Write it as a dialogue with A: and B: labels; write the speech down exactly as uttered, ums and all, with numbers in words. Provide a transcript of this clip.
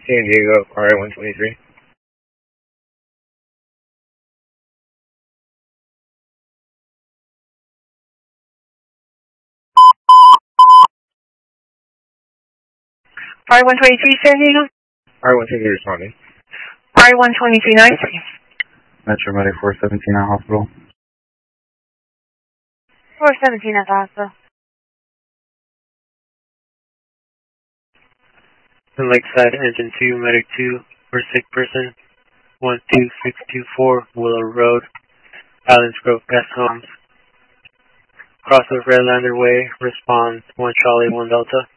A: San Diego, R I one twenty-three.
B: R I one twenty-three, San Diego?
A: R I one twenty-three responding.
B: R I one twenty-three, nine three.
C: Metro Medic four seventeen at hospital.
B: four seventeen at the hospital.
D: The Lakeside Engine two, Medic two, for sick person, one two six two four, Willow Road, Islands Grove Guest Homes. Cross of Redlander Way, response one Charlie, one Delta.